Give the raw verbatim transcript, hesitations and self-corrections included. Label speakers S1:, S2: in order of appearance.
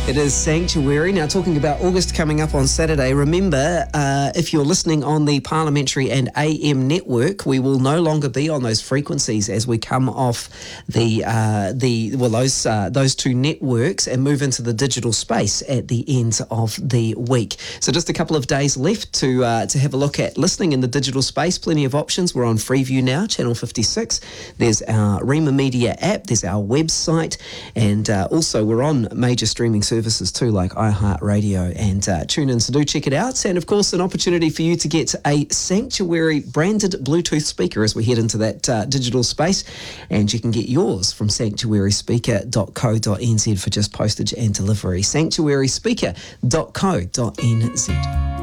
S1: It is Sanctuary. Now, talking about August coming up on Saturday, remember, uh, if you're listening on the Parliamentary and A M network, we will no longer be on those frequencies as we come off the uh, the well those uh, those two networks and move into the digital space at the end of the week. So just a couple of days left to uh, to have a look at listening in the digital space. Plenty of options. We're on Freeview now, Channel fifty-six. There's our Rema Media app. There's our website, and uh, also we're on major streaming services. Services too, like iHeartRadio and uh, TuneIn, so do check it out. And of course, an opportunity for you to get a Sanctuary branded Bluetooth speaker as we head into that uh, digital space, and you can get yours from sanctuary speaker dot co dot n z for just postage and delivery. sanctuary speaker dot co dot n z.